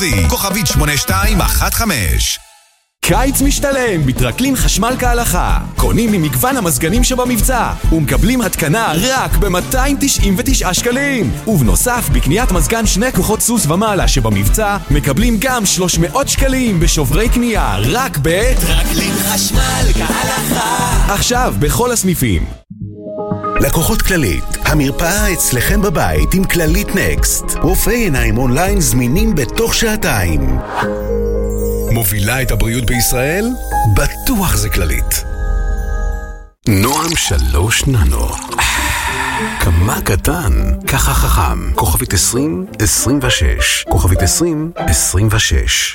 כוכבית 8215. קיץ משתלם בטרקלין חשמל כהלכה. קונים ממגוון המזגנים שבמבצע ומקבלים התקנה רק ב-299 שקלים. ובנוסף, בקניית מזגן 2 כוחות סוס ומעלה שבמבצע מקבלים גם 300 שקלים בשוברי קנייה רק בטרקלין חשמל כהלכה. עכשיו בכל הסניפים. לקוחות כללית, המרפאה אצלכם בבית עם כללית נקסט. רופאי עיניים אונליין זמינים בתוך שעתיים. מובילה את הבריאות בישראל? בטוח זה כללית. נועם 3 ננו. כמה קטן, ככה חכם. כוכבית 2026. כוכבית 2026.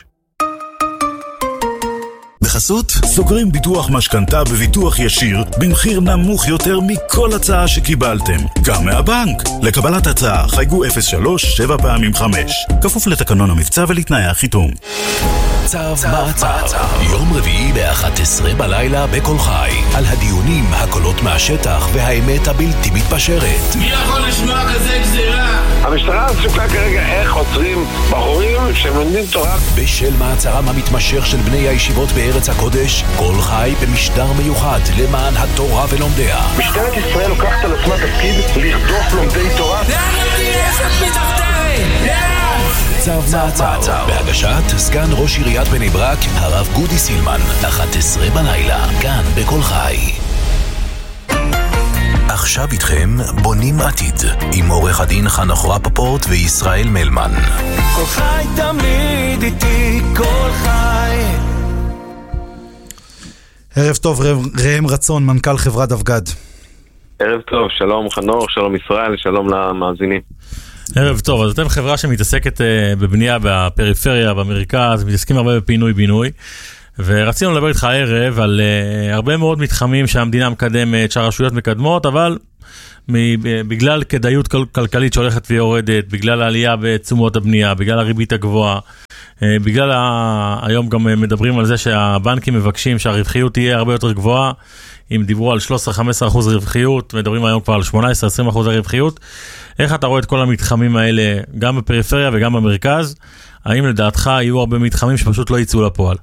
בחסות, סוגרים ביטוח משכנתה בביטוח ישיר במחיר נמוך יותר מכל הצעה שקיבלתם, גם מהבנק. לקבלת הצעה חייגו 03 7 פעמים 5, כפוף לתקנון המבצע ולתנאי החיתום. צו מעצר, יום רביעי ב-11 בלילה בכל חי, על הדיונים, הקולות מהשטח והאמת הבלתי מתפשרת. מי יכול לשמוע כזה גזירה? המשטרה עסוקה כרגע איך עוצרים בחורים שמלמדים תורה. בשל מעצרם המתמשך של בני הישיבות בארץ הקודש, כל חי במשדר מיוחד למען התורה ולומדיה. משטרת ישראל לוקחת על עצמה תפקיד לרדוף לומדי תורה. צו מעצר, בהגשת סגן ראש עיריית בני ברק, הרב גודי סילמן, 11 בלילה, כאן בכל חי. עכשיו איתכם בונים עתיד, עם עורך הדין חנוך רפפורט וישראל מלמן. כל חי תמיד איתי, כל חי. ערב טוב, ראם רצון, מנכ"ל חברת אבגד. ערב טוב, שלום חנוך, שלום ישראל, שלום למאזינים. ערב טוב, אז אתם חברה שמתעסקת בבנייה בפריפריה, במרכז, מתעסקים הרבה בפינוי-בינוי, ורצינו לדבר איתך הערב על הרבה מאוד מתחמים שהמדינה מקדמת, שהרשויות מקדמות, אבל בגלל כדאיות כלכלית שהולכת ויורדת, בגלל העלייה בתשומות הבנייה, בגלל הריבית הגבוהה, בגלל היום גם מדברים על זה שהבנקים מבקשים שהרווחיות תהיה הרבה יותר גבוהה, אם דיברו על 13-15% רווחיות, מדברים היום כבר על 18-20% רווחיות. איך אתה רואה את כל המתחמים האלה, גם בפריפריה וגם במרכז? האם לדעתך יהיו הרבה מתחמים שפשוט לא יצאו לפועל?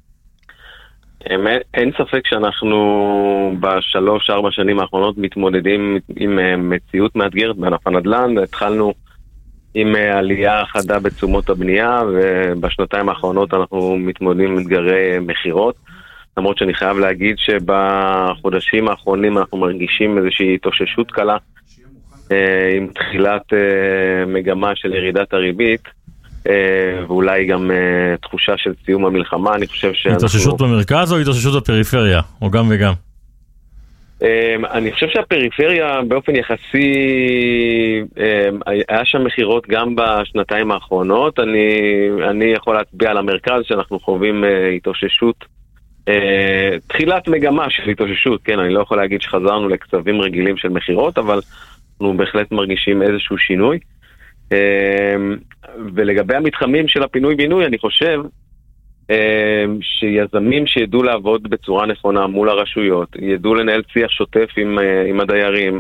אין ספק שאנחנו ב3-4 שנים האחרונות מתמודדים עם מציאות מאתגרת בענף הנדל"ן. התחלנו עם עלייה חדה בתשומות הבנייה, ובשנתיים האחרונות אנחנו מתמודדים עם אתגרי מחירות. למרות שאני חייב להגיד שבחודשים האחרונים אנחנו מרגישים איזושהי התאוששות קלה עם תחילת מגמה של ירידת הריבית, ואולי גם תחושה של סיום המלחמה. אני חושב התאוששות במרכז או התאוששות בפריפריה? או גם וגם? אני חושב שהפריפריה באופן יחסי היה שם מחירות גם בשנתיים האחרונות. אני יכול להצביע על המרכז שאנחנו חווים התאוששות, תחילת מגמה של התאוששות. כן, אני לא יכול להגיד שחזרנו לקצבים רגילים של מחירות, אבל אנחנו בהחלט מרגישים איזשהו שינוי. ולגבי המתחמים של הפינוי-בינוי, אני חושב שיזמים שידעו לעבוד בצורה נכונה מול הרשויות, ידעו לנהל שיח שוטף עם הדיירים,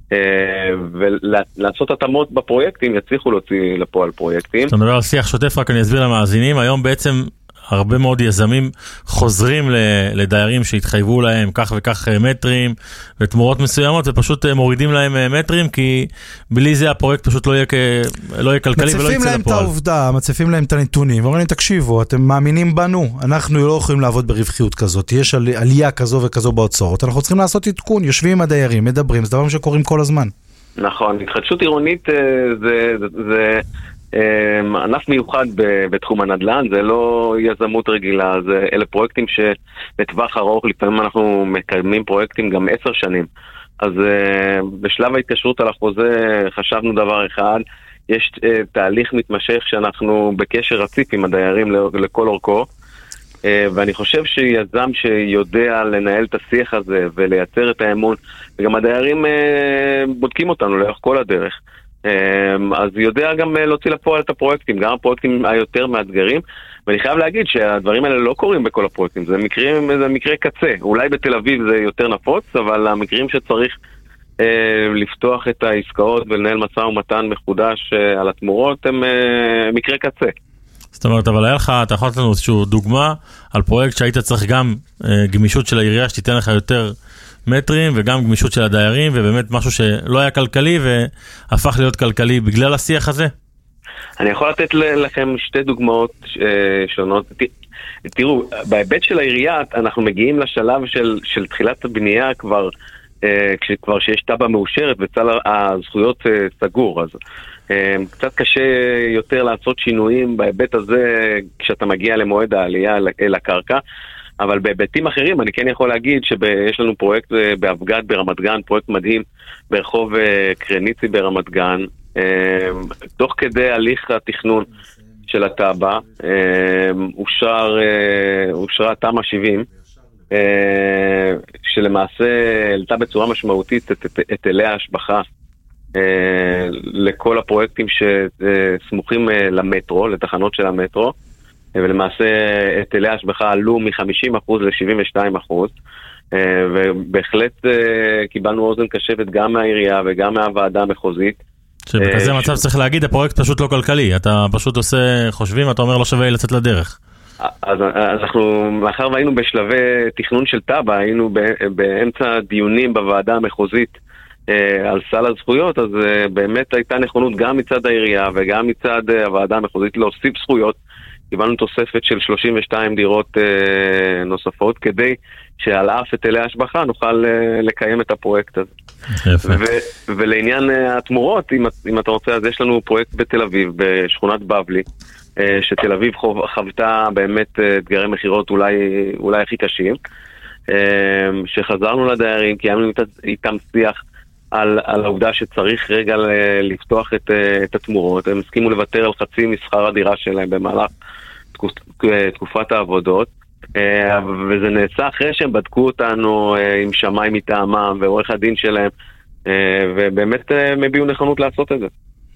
ולעשות התאמות בפרויקטים, יצליחו להוציא לפועל פרויקטים. אתה מדבר על שיח שוטף, רק אני אסביר למאזינים, היום בעצם הרבה מאוד יזמים חוזרים לדיירים שהתחייבו להם כך וכך מטרים ותמורות מסוימות, ופשוט מורידים להם מטרים, כי בלי זה הפרויקט פשוט לא יהיה כלכלי ולא יצא לפועל. מציפים להם את העובדה, מציפים להם את הנתונים, ואומרים, תקשיבו, אתם מאמינים בנו, אנחנו לא יכולים לעבוד ברווחיות כזאת, יש עלייה כזו וכזו בהוצאות, אנחנו צריכים לעשות עדכון, יושבים עם הדיירים, מדברים, זה דבר שקורים כל הזמן. נכון, התחדשות עירונית זה ענף מיוחד בתחום הנדל"ן, זה לא יזמות רגילה, אלה פרויקטים שבטווח ארוך, לפעמים אנחנו מקדמים פרויקטים גם 10 שנים. אז בשלב ההתקשרות על החוזה חשבנו דבר אחד, יש תהליך מתמשך שאנחנו בקשר רציף עם הדיירים לכל אורכו, ואני חושב שיזם שיודע לנהל את השיח הזה ולייצר את האמון, וגם הדיירים בודקים אותנו לאורך כל הדרך, אז יודע גם להוציא לפועל את הפרויקטים, גם הפרויקטים היותר מאתגרים. ואני חייב להגיד שהדברים האלה לא קורים בכל הפרויקטים, זה מקרה קצה. אולי בתל אביב זה יותר נפוץ, אבל המקרים שצריך לפתוח את העסקאות ולנהל משא ומתן מחודש על התמורות הם מקרה קצה. זאת אומרת, אבל היה לך, אתה יכול לתת לנו איזושהי דוגמה על פרויקט שהיית צריך גם גמישות של העירייה שתיתן לך יותר מטרים, וגם גמישות של הדיירים, ובאמת משהו שלא היה כלכלי והפך להיות כלכלי בגלל השיח הזה? אני יכול לתת לכם שתי דוגמאות שונות. תראו, בהיבט של העירייה אנחנו מגיעים לשלב של תחילת הבנייה כבר שיש טבע מאושרת וצל הזכויות סגור, אז קצת קשה יותר לעשות שינויים בהיבט הזה כשאתה מגיע למועד העלייה אל הקרקע, אבל בהיבטים אחרים אני כן יכול להגיד שיש לנו פרויקט באבגד ברמת גן, פרויקט מדהים ברחוב קרניצי ברמת גן, תוך כדי הליך התכנון של הטבע אושרה תמ"א 70 שלמעשה העלתה בצורה משמעותית את היטלי ההשבחה לכל הפרויקטים שסמוכים למטרו, לתחנות של המטרו, ולמעשה היטלי ההשבחה עלו מ-50% ל-72%, ובהחלט קיבלנו אוזן קשבת גם מהעירייה וגם מהוועדה המחוזית. שבכזה מצב צריך להגיד, הפרויקט פשוט לא כלכלי, אתה פשוט חושבים, אתה אומר לא שווה לצאת לדרך. אז אנחנו, מאחר והיינו בשלבי תכנון של טבע, היינו באמצע דיונים בוועדה המחוזית על סל הזכויות, אז באמת הייתה נכונות גם מצד העירייה וגם מצד הוועדה המחוזית להוסיף זכויות. קיבלנו תוספת של 32 דירות נוספות, כדי שעל אף היטלי ההשבחה נוכל לקיים את הפרויקט הזה. ולעניין התמורות, אם אתה רוצה, אז יש לנו פרויקט בתל אביב, בשכונת בבלי, שתל אביב חוותה באמת אתגרי מחירות אולי הכי קשים, שחזרנו לדיירים, קיימנו איתם שיח על העובדה שצריך רגע לפתוח את התמורות. הם הסכימו לוותר על חצי משכר הדירה שלהם במהלך תקופת העבודות, וזה נעשה אחרי שהם בדקו אותנו עם שמאי מטעמם ועורך הדין שלהם, ובאמת הם הביאו נכונות לעשות את זה.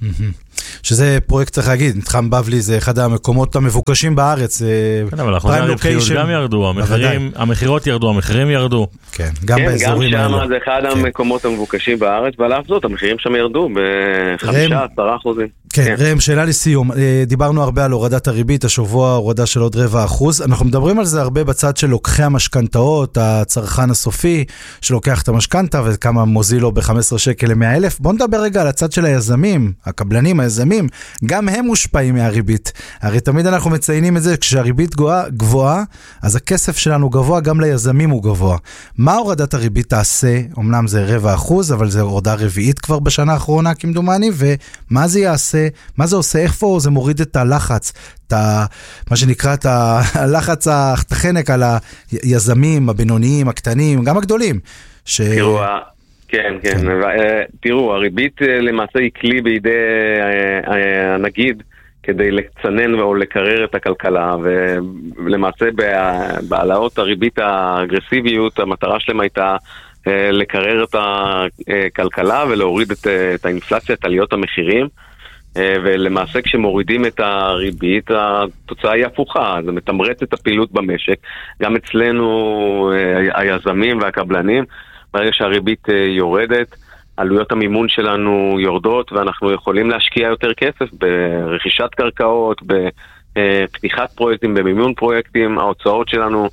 שזה פרויקט, צריך להגיד, מתחם בבלי זה אחד המקומות המבוקשים בארץ. כן, אבל אחוזי הרווחיות גם ירדו, המחירות ירדו, המחירים ירדו. כן, גם באזורים האלה. גם שם זה אחד המקומות המבוקשים בארץ, ועל אף זאת, המחירים שם ירדו ב5-10%. כן, רם, שאלה לסיום. דיברנו הרבה על הורדת הריבית, השבוע הורדה של עוד 0.25%. אנחנו מדברים על זה הרבה בצד של לוקחי המשכנתאות, הצרכן הסופי שלוקח את המשכנתה וכמה מוזיל לו ב-15 שקל ל-100,000. בוא נדבר רגע על הצד של היזמים, הקבלנים, היזמים, גם הם מושפעים מהריבית. הרי תמיד אנחנו מציינים את זה, כשהריבית גבוהה, אז הכסף שלנו גבוה, גם ליזמים הוא גבוה. מה הורדת הריבית תעשה? אמנם זה 0.25%, אבל זה הורדה רביעית כבר בשנה האחרונה, כמדומני, ומה זה יעשה? מה זה עושה? איפה זה מוריד את הלחץ, מה שנקרא את הלחץ החנק על היזמים, הבינוניים, הקטנים, גם הגדולים? כן. תראו, הריבית למעשה היא כלי בידי הנגיד כדי לצנן או לקרר את הכלכלה, ולמעשה בהעלאות הריבית האגרסיביות, המטרה שלהם הייתה לקרר את הכלכלה ולהוריד את האינפלציה, את עליות המחירים. ולמעשה כשמורידים את הריבית, התוצאה היא הפוכה, זה מתמרץ את הפעילות במשק. גם אצלנו היזמים והקבלנים, ברגע שהריבית יורדת, עלויות המימון שלנו יורדות, ואנחנו יכולים להשקיע יותר כסף ברכישת קרקעות, בפתיחת פרויקטים, במימון פרויקטים. ההוצאות שלנו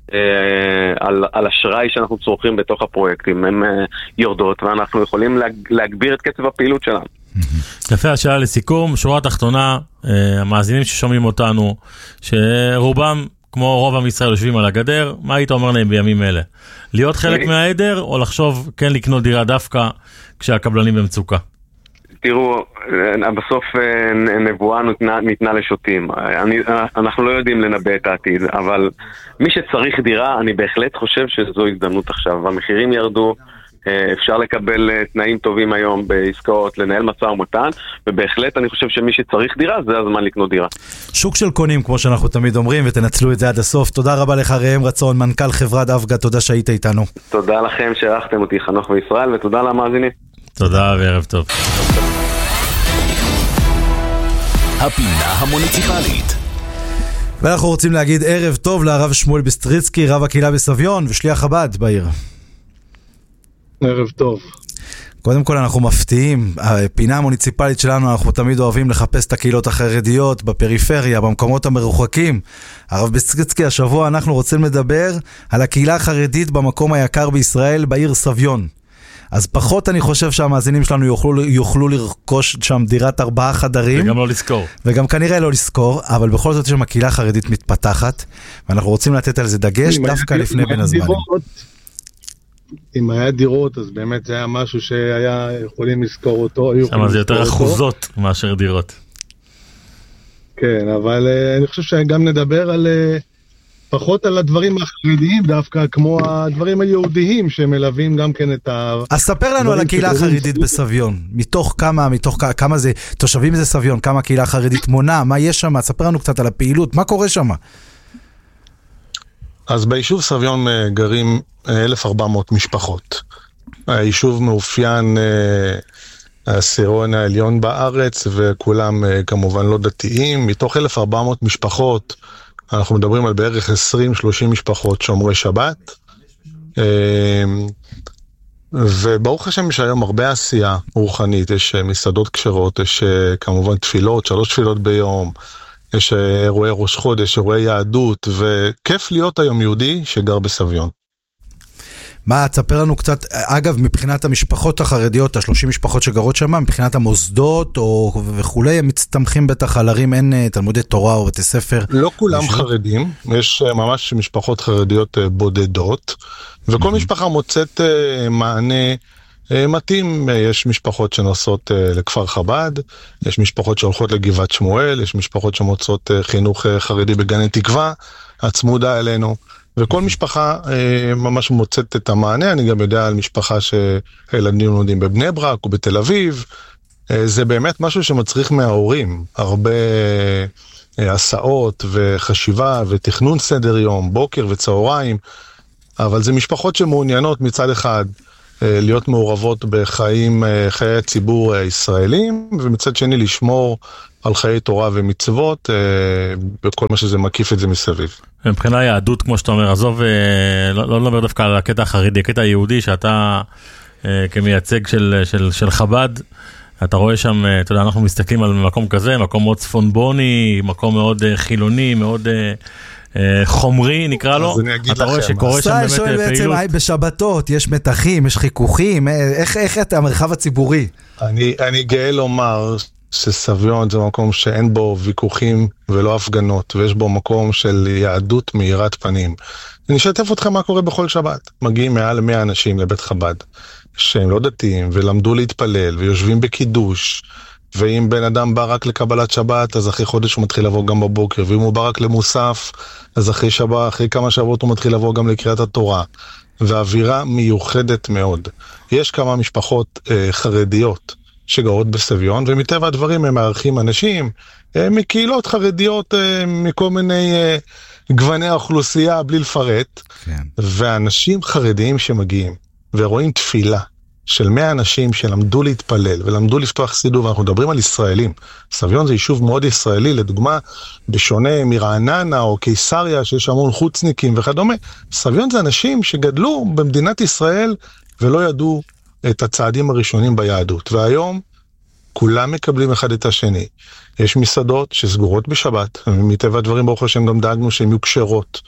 על אשראי שאנחנו צורכים בתוך הפרויקטים הן יורדות, ואנחנו יכולים להגביר את קצב הפעילות שלנו. יפה, השאלה לסיכום, שורה תחתונה, המאזינים ששומעים אותנו, שרובם, כמו רוב עם ישראל, יושבים על הגדר, מה היית אומר להם בימים אלה? להיות חלק מהעדר, או לחשוב כן לקנות דירה דווקא כשהקבלנים במצוקה? תראו, בסוף נבואה ניתנה לשוטים. אנחנו לא יודעים לנבא את העתיד, אבל מי שצריך דירה, אני בהחלט חושב שזו הזדמנות עכשיו. המחירים ירדו, אפשר לקבל תנאים טובים היום בעסקאות, לנהל משא ומתן, ובהחלט אני חושב שמי שצריך דירה, זה הזמן לקנות דירה. שוק של קונים, כמו שאנחנו תמיד אומרים, ותנצלו את זה עד הסוף. תודה רבה לך ראם רצון, מנכ"ל חברת אבגד, תודה שהיית איתנו. תודה לכם שערכתם אותי, חנוך וישראל, ותודה למאזינים. תודה וערב טוב. הפינה המוניציפלית. ואנחנו רוצים להגיד ערב טוב לרב שמואל ביסטריצקי, רב הקהילה בסביון ושליח חב"ד בעיר. ערב טוב. קודם כל אנחנו מפתיעים, הפינה המוניציפלית שלנו, אנחנו תמיד אוהבים לחפש את הקהילות החרדיות בפריפריה, במקומות המרוחקים. הרב בסקיצקי, השבוע אנחנו רוצים לדבר על הקהילה החרדית במקום היקר בישראל, בעיר סביון. אז פחות אני חושב שהמאזינים שלנו יוכלו לרכוש שם דירת 4 חדרים. וגם לא לזכור. וגם כנראה לא לזכור, אבל בכל זאת שם הקהילה החרדית מתפתחת, ואנחנו רוצים לתת על זה דגש דווקא לפני בין הזמנים. אם היה דירות, אז באמת זה היה משהו שהיה יכולים לזכור אותו. שם זה יותר אחוזות מאשר דירות. כן, אבל אני חושב שגם נדבר על... פחות על הדברים החרדיים דווקא, כמו הדברים היהודיים שמלווים גם כן את ה... אז ספר לנו על הקהילה החרדית בסביון. מתוך כמה זה, תושבים זה סביון, כמה הקהילה החרדית מונה, מה יש שם? ספר לנו קצת על הפעילות, מה קורה שם? אז ביישוב סביון גרים 1,400 משפחות. היישוב מאופיין העשירון העליון בארץ, וכולם כמובן לא דתיים. מתוך 1,400 משפחות, אנחנו מדברים על בערך 20-30 משפחות שומרי שבת, וברוך השם יש היום הרבה עשייה רוחנית, יש מסעדות כשרות, יש כמובן תפילות, 3 תפילות ביום, יש אירועי ראש חודש, אירועי יהדות, וכיף להיות היום יהודי שגר בסביון. מה, תספר לנו קצת, אגב, מבחינת המשפחות החרדיות, 30 משפחות שגרות שם, מבחינת המוסדות וכולי, הם מצטמחים בטח על ערים, אין תלמודי תורה או בתי ספר. לא כולם חרדים, יש ממש משפחות חרדיות בודדות, וכל משפחה מוצאת מענה מתאים. יש משפחות שנוסעות לכפר חב"ד, יש משפחות שהולכות לגבעת שמואל, יש משפחות שמוצאות חינוך חרדי בגני תקווה, הצמודה אלינו. וכל משפחה ממש מוצאת את המענה. אני גם יודע על משפחה שילדים לומדים בבני ברק או בתל אביב. זה באמת משהו שמצריך מההורים הרבה הסעות וחשיבה ותכנון סדר יום, בוקר וצהריים, אבל זה משפחות שמעוניינות מצד אחד להיות מעורבות חיי הציבור הישראלים, ומצד שני לשמור על חיי תורה ומצוות, בכל מה שזה מקיף את זה מסביב. מבחינה יהדות, כמו שאתה אומר, עזוב, לא נדבר דווקא על הקטע החרדי, הקטע היהודי, שאתה כמייצג של חב"ד, אתה רואה שם, אתה יודע, אנחנו מסתכלים על מקום כזה, מקום מאוד צפונבוני, מקום מאוד חילוני, מאוד חומרי נקרא לו. אתה רואה שקורה שם באמת פעילות. בעצם בשבתות יש מתחים, יש חיכוכים, איך את המרחב הציבורי? אני גאה לומר שסביון זה מקום שאין בו ויכוחים ולא הפגנות, ויש בו מקום של יהדות מאירת פנים. אני אשתף אתכם מה קורה בכל שבת. מגיעים מעל 100 אנשים לבית חב"ד, שהם לא דתיים, ולמדו להתפלל, ויושבים בקידוש, ואם בן אדם בא רק לקבלת שבת, אז אחרי חודש הוא מתחיל לבוא גם בבוקר, ואם הוא בא רק למוסף, אז אחרי שבת, אחרי כמה שבועות הוא מתחיל לבוא גם לקריאת התורה, והאווירה מיוחדת מאוד. יש כמה משפחות חרדיות שגרות בסביון, ומטבע הדברים הם מארחים אנשים מקהילות חרדיות, מכל מיני גווני האוכלוסייה, בלי לפרט, כן. ואנשים חרדיים שמגיעים, ורואים תפילה של 100 אנשים שלמדו להתפלל, ולמדו לפתוח סידור, ואנחנו מדברים על ישראלים. סביון זה יישוב מאוד ישראלי, לדוגמה, בשונה מרעננה או קיסריה, שיש המון חוצניקים וכדומה. סביון זה אנשים שגדלו במדינת ישראל, ולא ידעו את הצעדים הראשונים ביהדות. והיום, כולם מקבלים אחד את השני. יש מסעדות שסגורות בשבת, ומטבע הדברים ברוך השם גם דאגנו שהן יהיו כשרות.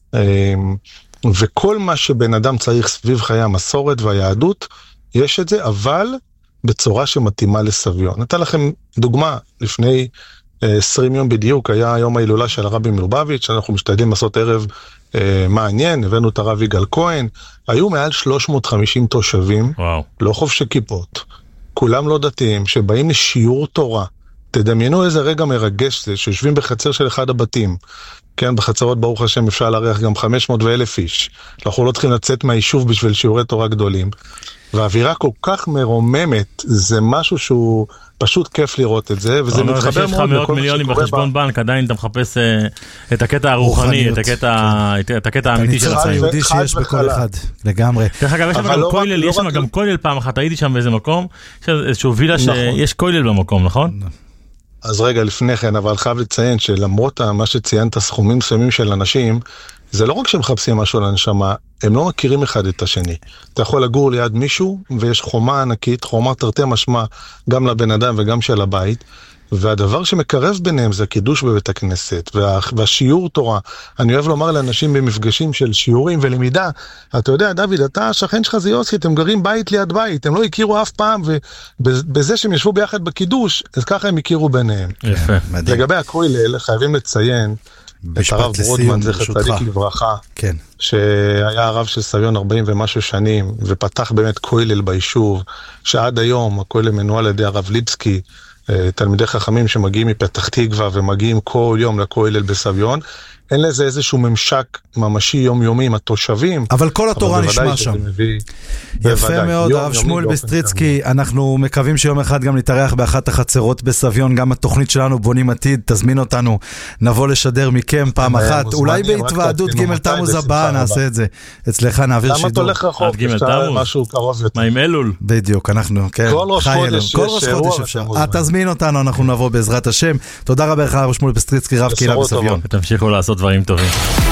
וכל מה שבן אדם צריך סביב חיי המסורת והיהדות, יש את זה, אבל בצורה שמתאימה לסביון. נתן לכם דוגמה, לפני 20 יום בדיוק, היה יום ההילולה של הרבי מלובביץ', אנחנו משתדלים לעשות ערב מעניין, הבאנו את הרב יגאל כהן, היו מעל 350 תושבים, וואו. לא חובשי כיפות, כולם לא דתיים, שבאים לשיעור תורה. תדמיינו איזה רגע מרגש זה, שיושבים בחצר של אחד הבתים, כן, בחצרות ברוך השם אפשר להריח גם 500 ו1,000 איש, אנחנו לא צריכים לצאת מהיישוב בשביל שיעורי תורה גדולים, והאווירה כל כך מרוממת, זה משהו שהוא פשוט כיף לראות את זה, וזה מתחבר מאוד לכל מה שקורה. מיליונים בחשבון בנק, עדיין אתה מחפש את הקטע הרוחני, את הקטע האמיתי של הצעיר. היהודי שיש בכל אחד, לגמרי. דרך אגב, יש שם גם כולל פעם אחת, הייתי שם באיזה מקום, יש איזשהו וילה שיש כולל במקום, נכון? אז רגע לפני כן, אבל חייב לציין שלמרות מה שציינת סכומים מסוימים של אנשים, זה לא רק שמחפשים משהו לנשמה, הם לא מכירים אחד את השני. אתה יכול לגור ליד מישהו, ויש חומה ענקית, חומה תרתי משמע, גם לבן אדם וגם של הבית, והדבר שמקרב ביניהם זה הקידוש בבית הכנסת, והשיעור תורה. אני אוהב לומר לאנשים במפגשים של שיעורים ולמידה, אתה יודע, דוד, אתה שכן שלך זה יוסי, אתם גרים בית ליד בית, הם לא הכירו אף פעם, ובזה שהם ישבו ביחד בקידוש, אז ככה הם הכירו ביניהם. יפה, מדהים. לגבי הכולל, חייבים לציין, את הרב ברודמן, זכר צדיק לברכה, כן. שהיה הרב של סביון 40 ומשהו שנים, ופתח באמת כולל ביישוב, שעד היום הכולל מנוהל על ידי הרב ליבסקי, תלמידי חכמים שמגיעים מפתח תקווה ומגיעים כל יום לכולל בסביון, אין לזה איזשהו ממשק ממשי יומיומי עם התושבים. אבל כל התורה נשמע שם. יפה מאוד, הרב שמואל בסטריצקי, אנחנו מקווים שיום אחד גם נתארח באחת החצרות בסביון, גם התוכנית שלנו בונים עתיד, תזמין אותנו, נבוא לשדר מכם פעם אחת, אולי בהתוועדות ג' תמוז הבאה נעשה את זה. אצלך נעביר שידור. למה אתה הולך רחוק? אפשר משהו קרוב יותר. מה עם אלול? בדיוק, אנחנו, כן. כל ראש חודש אפשר. תזמין אותנו, אנחנו נבוא בעזרת השם. תודה רבה לך, הרב שמואל בסטריצקי, רב קהילה בסביון. תמשיכו לעשות דברים טובים.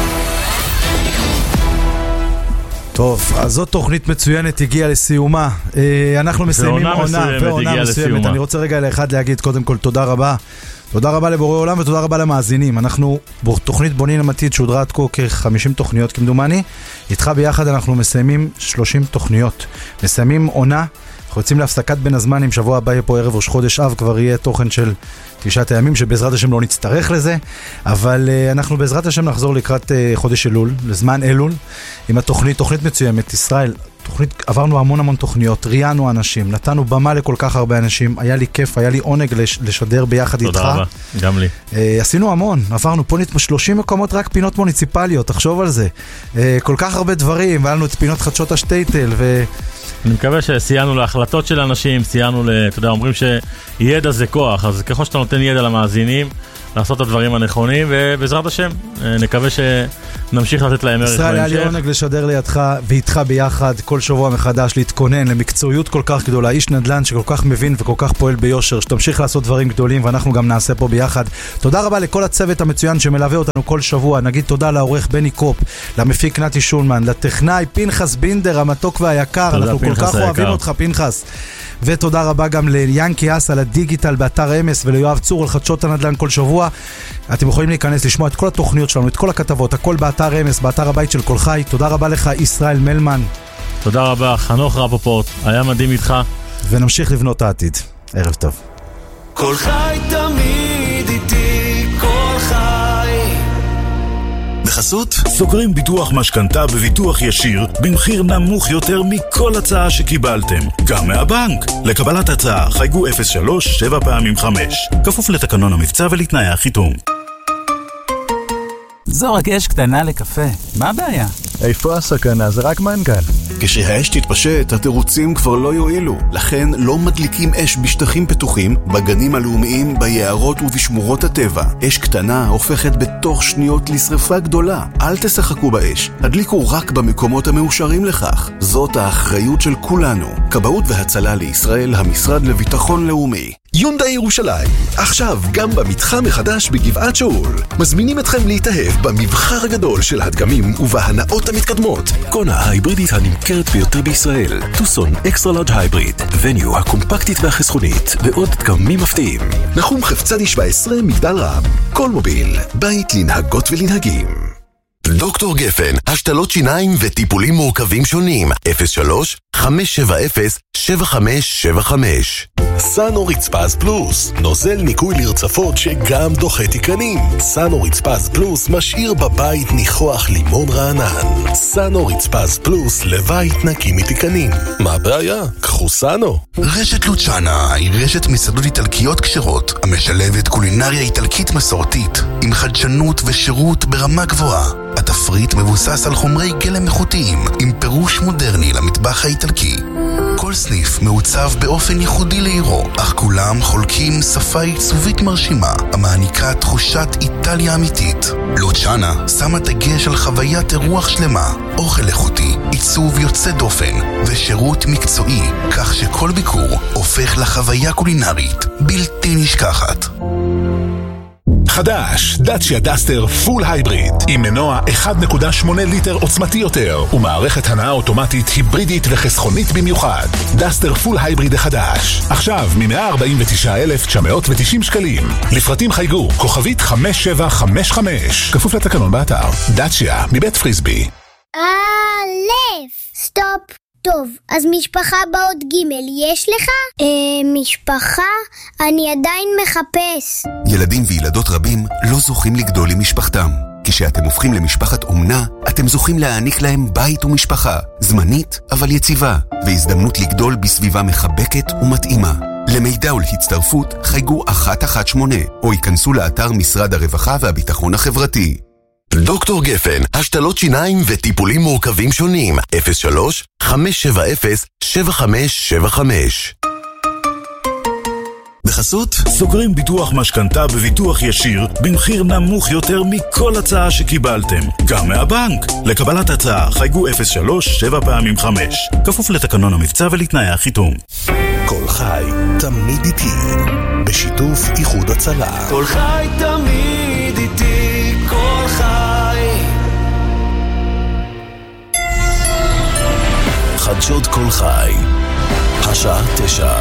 טוב, אז זאת תוכנית מצוינת, הגיעה לסיומה. אנחנו מסיימים ועונה מסוימת. אני רוצה רגע לאחד להגיד, קודם כל, תודה רבה. תודה רבה לבורא עולם ותודה רבה למאזינים. אנחנו בתוכנית בונים עתיד שודרה עד כה כ-50 תוכניות כמדומני. איתך ביחד אנחנו מסיימים 30 תוכניות. מסיימים עונה. אנחנו יוצאים להפסקת בין הזמנים, שבוע הבא יהיה פה ערב ראש חודש אב, כבר יהיה תוכן של 9 הימים, שבעזרת השם לא נצטרך לזה, אבל אנחנו בעזרת השם נחזור לקראת חודש אלול, לזמן אלול, עם התוכנית, תוכנית מצוימת, ישראל, תוכנית, עברנו המון תוכניות, ראיינו אנשים, נתנו במה לכל כך הרבה אנשים, היה לי כיף, היה לי עונג לשדר ביחד איתך. תודה רבה, גם לי. עשינו המון, עברנו פה 30 מקומות רק פינות מוניציפליות, תחשוב על זה. כל כך הרבה דברים, והיה לנו את פינות חדשות השטייטל, אני מקווה שסייענו להחלטות של אנשים, סייענו, אתה יודע, אומרים שידע זה כוח, אז ככל שאתה נותן ידע למאזינים, לעשות את הדברים הנכונים, ובעזרת השם, נקווה שנמשיך לתת להם ערך בהמשך. ישראל, היה לי עונג לשדר לידך ואיתך ביחד, כל שבוע מחדש, להתכונן למקצועיות כל כך גדולה, איש נדל"ן שכל כך מבין וכל כך פועל ביושר, שתמשיך לעשות דברים גדולים, ואנחנו גם נעשה פה ביחד. תודה רבה לכל הצוות המצוין שמלווה אותנו כל שבוע, נגיד תודה לעורך בני קופ, למפיק נתי שולמן, לטכנאי פנחס בינדר, המתוק והיקר, אנחנו כל כך אוהבים אותך פנחס. ותודה רבה גם ליאנקי אס על הדיגיטל באתר אמס וליואב צור על חדשות הנדל"ן כל שבוע. אתם יכולים להיכנס לשמוע את כל התוכניות שלנו, את כל הכתבות, הכל באתר אמס, באתר הבית של כל חי. תודה רבה לך ישראל מלמן. תודה רבה חנוך רפופורט, היה מדהים איתך. ונמשיך לבנות העתיד. ערב טוב. כל חי תמיד איתי, כל חי. בחסות סוגרים ביטוח משכנתה בביטוח ישיר במחיר נמוך יותר מכל הצעה שקיבלתם, גם מהבנק. לקבלת הצעה חייגו 03 7 פעמים 5, כפוף לתקנון המבצע ולתנאי החיתום. זו רק אש קטנה לקפה, מה הבעיה? איפה הסכנה? זה רק מנכ"ל. כשהאש תתפשט, התירוצים כבר לא יועילו. לכן לא מדליקים אש בשטחים פתוחים, בגנים הלאומיים, ביערות ובשמורות הטבע. אש קטנה הופכת בתוך שניות לשריפה גדולה. אל תשחקו באש. הדליקו רק במקומות המאושרים לכך. זאת האחריות של כולנו. כבאות והצלה לישראל, המשרד לביטחון לאומי. יונדאי ירושלים, עכשיו גם במתחם החדש בגבעת שאול. מזמינים אתכם להתאהב במבחר הגדול של הדגמים ובהנאות המתקדמות. קונה ההיברידית הנמכרת ביותר בישראל, טוסון אקסטרה לארג' הייבריד, וניו הקומפקטית והחסכונית, ועוד דגמים מפתיעים. נחום חפצדי 17, מגדל רם. כל מוביל, בית לנהגות ולנהגים. דוקטור גפן, השתלות שיניים וטיפולים מורכבים שונים. 03-570-7575. סאנו רצפז פלוס, נוזל ניקוי לרצפות שגם דוחה תיקנים. סאנו רצפז פלוס משאיר בבית ניחוח לימון רענן. סאנו רצפז פלוס לבית נקי מתיקנים. מה הבעיה? קחו סאנו. רשת לוצ'אנה היא רשת מסעדות איטלקיות כשרות המשלבת קולינריה איטלקית מסורתית עם חדשנות ושירות ברמה גבוהה. התפריט מבוסס על חומרי גלם איכותיים עם פירוש מודרני למטבח האיטלקי. כל סניף מעוצב באופן ייחודי לעירו, אך כולם חולקים שפה עיצובית מרשימה המעניקה תחושת איטליה אמיתית. לוצ'אנה שמה דגש על חוויית אירוח שלמה, אוכל איכותי, עיצוב יוצא דופן ושירות מקצועי, כך שכל ביקור הופך לחוויה קולינרית בלתי נשכחת. חדש, דאצ'יה דסטר פול הייבריד, עם מנוע 1.8 ליטר עוצמתי יותר, ומערכת הנעה אוטומטית היברידית וחסכונית במיוחד. דסטר פול הייבריד החדש, עכשיו מ-149,990 שקלים. לפרטים חייגו, כוכבית 5755, כפוף לתקנון באתר. דאצ'יה, מבית פריסבי. סטופ. טוב, אז משפחה באות ג' יש לך? משפחה? אני עדיין מחפש. ילדים וילדות רבים לא זוכים לגדול עם משפחתם. כשאתם הופכים למשפחת אומנה, אתם זוכים להעניק להם בית ומשפחה, זמנית אבל יציבה, והזדמנות לגדול בסביבה מחבקת ומתאימה. למידע ולהצטרפות חייגו 118 או ייכנסו לאתר משרד הרווחה והביטחון החברתי. דוקטור גפן, השתלות שיניים וטיפולים מורכבים שונים. 03-570-7575. בחסות סוגרים ביטוח משכנתה בביטוח ישיר במחיר נמוך יותר מכל הצעה שקיבלתם, גם מהבנק. לקבלת הצעה חייגו 03-7x5, כפוף לתקנון המבצע ולתנאי החיתום. כל חי תמיד איתי, בשיתוף איחוד הצלה. כל חי תמיד איתי, כל חי. חדשות כל חי, השעה 9.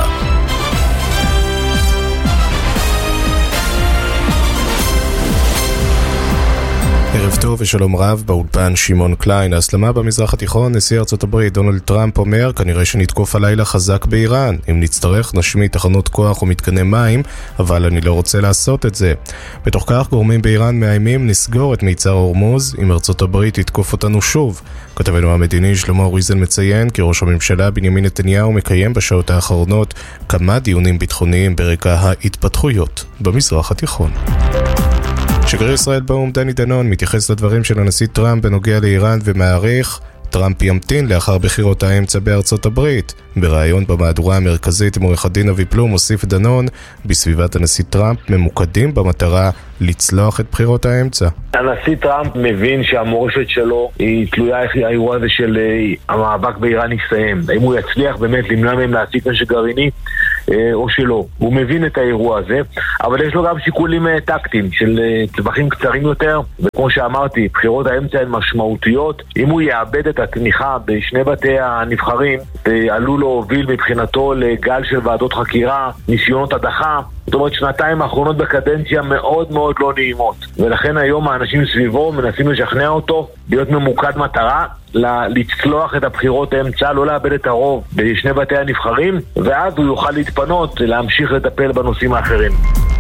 ערב טוב ושלום רב, באולפן שמעון קליין. ההסלמה במזרח התיכון, נשיא ארצות הברית דונלד טראמפ אומר, כנראה שנתקוף הלילה חזק באיראן. אם נצטרך נשמיד תחנות כוח ומתקני מים, אבל אני לא רוצה לעשות את זה. בתוך כך גורמים באיראן מאיימים נסגור את מיצר הורמוז אם ארצות הברית תתקוף אותנו שוב. כתבנו המדיני שלמה ריזל מציין כי ראש הממשלה בנימין נתניהו מקיים בשעות האחרונות כמה דיונים ביטחוניים ברקע ההתפתחויות במזרח התיכון. שגריר ישראל באו"ם דני דנון מתייחס לדברים של הנשיא טראמפ בנוגע לאיראן ומעריך טראמפ ימתין לאחר בחירות האמצע בארצות הברית. בראיון במהדורה המרכזית עם עורך הדין אבי פלום הוסיף דנון, בסביבת הנשיא טראמפ ממוקדים במטרה לצלוח את בחירות האמצע. הנשיא טראמפ מבין שהמורשת שלו היא תלויה איך האירוע הזה של המאבק באיראן יסתיים. האם הוא יצליח באמת למנוע מהם להשיג נשק גרעיני או שלא. הוא מבין את האירוע הזה, אבל יש לו גם שיקולים טקטיים של טווחים קצרים יותר, וכמו שאמרתי, בחירות האמצע הן משמעותיות. אם הוא יאבד את התמיכה בשני בתי הנבחרים, עלול להוביל מבחינתו לגל של ועדות חקירה, ניסיונות הדחה. זאת אומרת, שנתיים האחרונות בקדנציה מאוד מאוד לא נעימות, ולכן היום האנשים סביבו מנסים לשכנע אותו להיות ממוקד מטרה, לצלוח את הבחירות האמצע, לא לאבד את הרוב בשני בתי הנבחרים, ואז הוא יוכל להתפנות להמשיך לטפל בנושאים האחרים.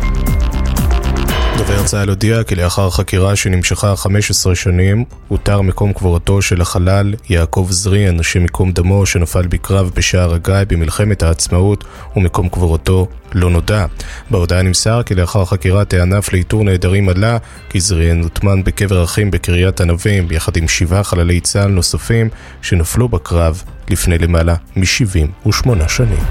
דובר צה"ל הודיע כי לאחר חקירה שנמשכה 15 שנים, הותר מקום קבורתו של החלל יעקב זריאן, השם ייקום דמו, שנפל בקרב בשער הגיא במלחמת העצמאות, ומקום קבורתו לא נודע. בהודעה נמסר כי לאחר חקירת הענף לאיתור נעדרים עלה כי זריאן הוטמן בקבר אחים בקריית ענבים, ביחד עם 7 חללי צה"ל נוספים שנפלו בקרב לפני למעלה מ-78 שנים.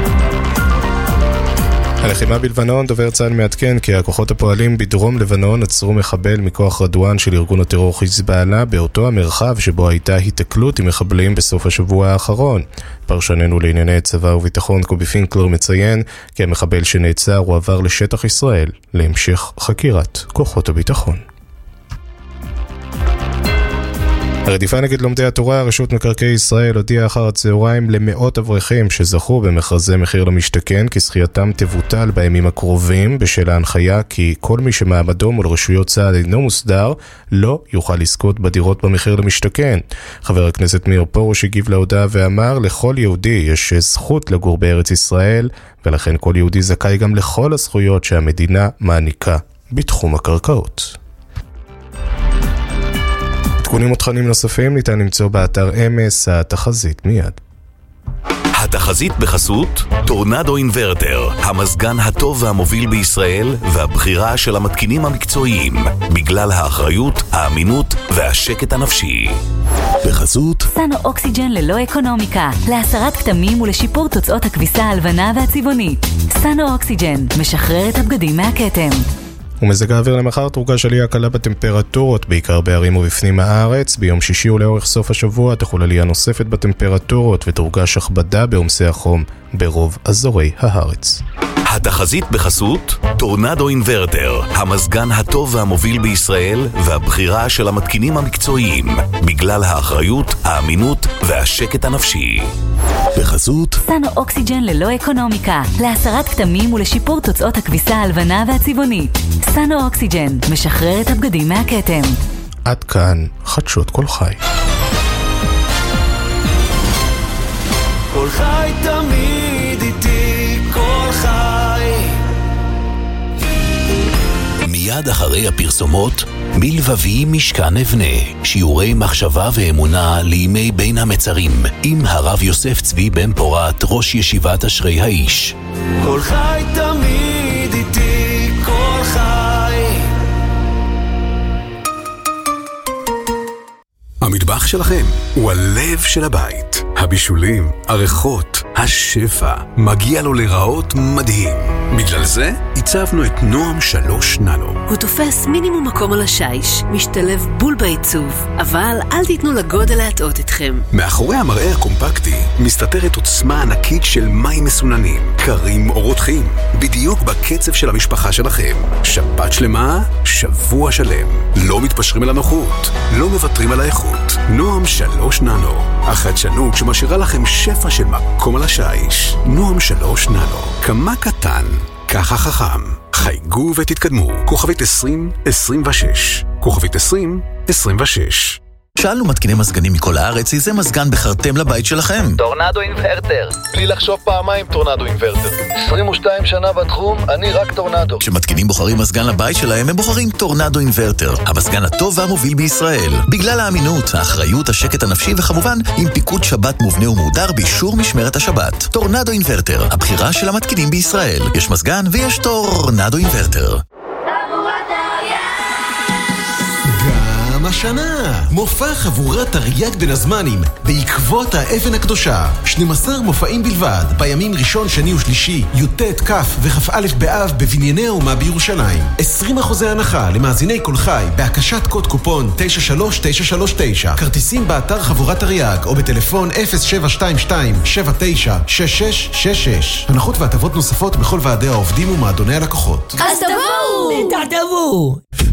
הלחימה בלבנון, דובר צה"ל מעדכן כי הכוחות הפועלים בדרום לבנון עצרו מחבל מכוח רדואן של ארגון הטרור חיזבאללה באותו המרחב שבו הייתה התקלות עם מחבלים בסוף השבוע האחרון. פרשננו לענייני צבא וביטחון קובי פינקלר מציין כי המחבל שנעצר הוא עבר לשטח ישראל להמשך חקירת כוחות הביטחון. הרדיפה נגד לומדי התורה, רשות מקרקעי ישראל הודיעה אחר הצהריים למאות אברכים שזכו במכרזי מחיר למשתכן כי זכייתם תבוטל בימים הקרובים בשל ההנחיה כי כל מי שמעמדו מול רשויות צה"ל אינו מוסדר לא יוכל לזכות בדירות במחיר למשתכן. חבר הכנסת מאיר פרוש הגיב להודעה ואמר, לכל יהודי יש זכות לגור בארץ ישראל ולכן כל יהודי זכאי גם לכל הזכויות שהמדינה מעניקה בתחום הקרקעות. עדכונים ותכנים נוספים ניתן למצוא באתר אמס, התחזית מיד. התחזית בחסות טורנדו אינברטר, המזגן הטוב והמוביל בישראל והבחירה של המתקינים המקצועיים בגלל האחריות, האמינות והשקט הנפשי. בחסות סנו אוקסיג'ן ללא אקונומיקה, להסרת כתמים ולשיפור תוצאות הכביסה הלבנה והצבעונית. סנו אוקסיג'ן משחרר את הבגדים מהכתם. ומזג האוויר למחר תורגש עלייה קלה בטמפרטורות, בעיקר בערים ובפנים הארץ. ביום שישי ולאורך סוף השבוע תחול עלייה נוספת בטמפרטורות ותורגש הכבדה בעומסי החום ברוב אזורי הארץ. התחזית בחסות טורנדו אינברטר, המזגן הטוב והמוביל בישראל והבחירה של המתקינים המקצועיים בגלל האחריות, האמינות והשקט הנפשי. בחסות סנו אוקסיג'ן ללא אקונומיקה, להסרת כתמים ולשיפור תוצאות הכביסה הלבנה והצבעונית. סנו אוקסיג'ן משחרר את הבגדים מהכתם. עד כאן חדשות כל חי. כל חי תמיד איתי, כל חי. מיד אחרי הפרסומות, מלבבי משכן אבנה, שיעורי מחשבה ואמונה לימי בין המצרים, עם הרב יוסף צבי בן פורת, ראש ישיבת אשרי האיש. כל חי תמיד איתי, כל חי. המטבח שלכם הוא הלב של הבית. הבישולים, הריחות, השפע, מגיע לו לראות מדהים. בגלל זה הצבנו את נועם 3 ננו. הוא תופס מינימום מקום על השיש, משתלב בול בעיצוב, אבל אל תיתנו לגודל להטעות אתכם. מאחורי המראה הקומפקטי מסתתרת עוצמה ענקית של מים מסוננים, קרים או רותחים, בדיוק בקצב של המשפחה שלכם. שבת שלמה, שבוע שלם. לא מתפשרים על הנוחות, לא מוותרים על האיכות. נועם 3 ננו, החדשנות שמשאירה לכם שפע של מקום על השיש. נועם 3 ננו, כמה קטן, ככה חכם. חייגו ותתקדמו. כוכבית 2026. כוכבית 2026. שאלנו מתקיני מזגנים מכל הארץ, איזה מזגן בחרתם לבית שלכם? טורנדו אינברטר. בלי לחשוב פעמיים, טורנדו אינברטר. 22 שנה בתחום, אני רק טורנדו. כשמתקינים בוחרים מזגן לבית שלהם, הם בוחרים טורנדו אינברטר, המזגן הטוב והמוביל בישראל. בגלל האמינות, האחריות, השקט הנפשי וכמובן עם פיקוד שבת מובנה ומהודר באישור משמרת השבת. טורנדו אינברטר, הבחירה של המתקינים בישראל. יש מזגן ויש טורנדו אינברטר. גם השנה, מופע חבורת תרי"ג בין הזמנים, בעקבות האבן הקדושה. 12 מופעים בלבד, בימים ראשון, שני ושלישי, י"ט, כ' וכ"א באב בבנייני האומה בירושלים. 20% הנחה למאזיני כל חי, בהקשת קוד קופון 93939. כרטיסים באתר חבורת תרי"ג, או בטלפון 0722-796666. הנחות והטבות נוספות בכל ועדי העובדים ומועדוני הלקוחות. אז תבואו!